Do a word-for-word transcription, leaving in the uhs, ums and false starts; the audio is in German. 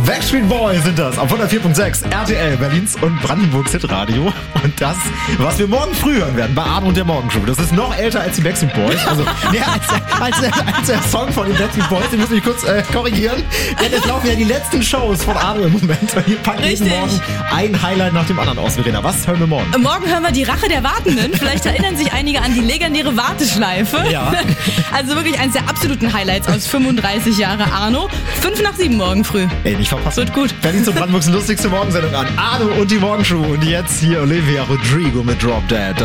Backstreet Boys sind das auf hundertvier Komma sechs R T L, Berlins und Brandenburgs Hitradio. Und das, was wir morgen früh hören werden bei Arno und der Morgenshow, das ist noch älter als die Backstreet Boys. Also mehr als, als, als, als der Song von den Backstreet Boys. Den muss ich kurz äh, korrigieren. Denn es laufen ja die letzten Shows von Arno im Moment. Wir packen jeden Morgen ein Highlight nach dem anderen aus. Verena, was hören wir morgen? Morgen hören wir die Rache der Wartenden. Vielleicht erinnern sich einige an die legendäre Warteschleife. Ja. Also wirklich eines der absoluten Highlights aus fünfunddreißig Jahre Arno. Fünf nach sieben morgen früh. Ey, nicht verpassen. Wird gut. Berlins und Brandenburgs lustigste Morgensendung an Arno und die Morgenshow. Und jetzt hier Olivia Rodrigo mit Drop Dead.